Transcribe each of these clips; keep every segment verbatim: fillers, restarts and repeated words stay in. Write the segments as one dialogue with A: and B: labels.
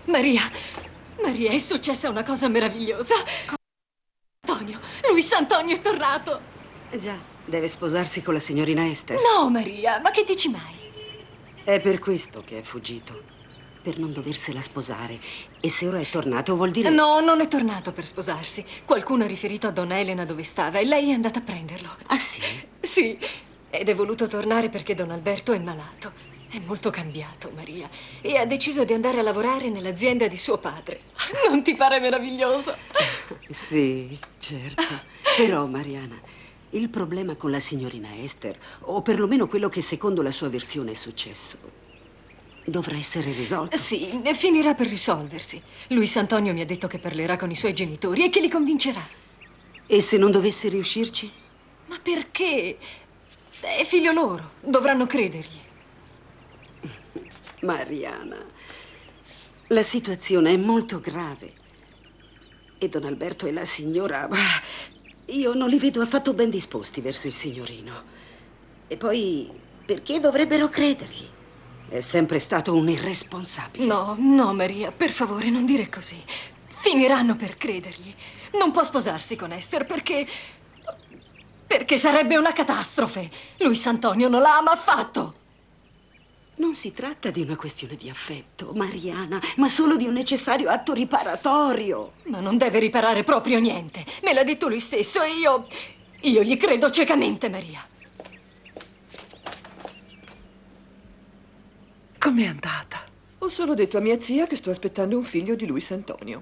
A: Maria, Maria, è successa una cosa meravigliosa. Antonio, Luis Antonio è tornato.
B: Già, deve sposarsi con la signorina Esther.
A: No, Maria, ma che dici mai?
B: È per questo che è fuggito, per non doversela sposare. E se ora è tornato vuol dire...
A: No, non è tornato per sposarsi. Qualcuno ha riferito a Donna Elena dove stava e lei è andata a prenderlo.
B: Ah, sì?
A: Sì, ed è voluto tornare perché Don Alberto è malato. È molto cambiato, Maria, e ha deciso di andare a lavorare nell'azienda di suo padre. Non ti pare meraviglioso?
B: Sì, certo. Però, Mariana, il problema con la signorina Esther, o perlomeno quello che secondo la sua versione è successo, dovrà essere risolto.
A: Sì, finirà per risolversi. Luis Antonio mi ha detto che parlerà con i suoi genitori e che li convincerà.
B: E se non dovesse riuscirci?
A: Ma perché? È figlio loro, dovranno credergli.
B: Mariana, la situazione è molto grave. E Don Alberto e la signora... Io non li vedo affatto ben disposti verso il signorino. E poi, perché dovrebbero credergli? È sempre stato un irresponsabile.
A: No, no, Maria, per favore, non dire così. Finiranno per credergli. Non può sposarsi con Esther perché... Perché sarebbe una catastrofe. Luis Antonio non la ama affatto.
B: Non si tratta di una questione di affetto, Mariana, ma solo di un necessario atto riparatorio.
A: Ma non deve riparare proprio niente. Me l'ha detto lui stesso e io... Io gli credo ciecamente, Maria.
C: Com'è andata?
D: Ho solo detto a mia zia che sto aspettando un figlio di Luis Antonio.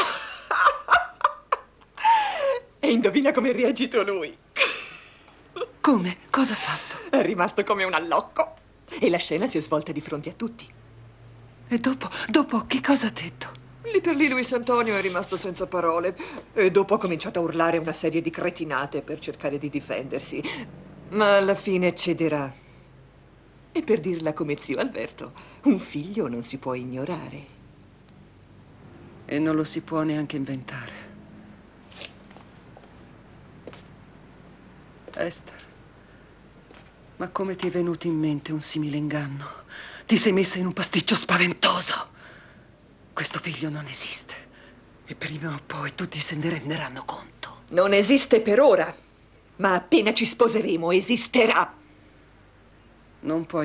D: E indovina come è reagito lui.
C: Come? Cosa ha fatto?
D: È rimasto come un allocco. E la scena si è svolta di fronte a tutti.
C: E dopo, dopo che cosa ha detto?
D: Lì per lì Luis Antonio è rimasto senza parole. E dopo ha cominciato a urlare una serie di cretinate per cercare di difendersi. Ma alla fine cederà. E per dirla come zio Alberto, un figlio non si può ignorare.
C: E non lo si può neanche inventare. Esther, ma come ti è venuto in mente un simile inganno? Ti sei messa in un pasticcio spaventoso. Questo figlio non esiste. E prima o poi tutti se ne renderanno conto.
D: Non esiste per ora, ma appena ci sposeremo esisterà.
C: Non puoi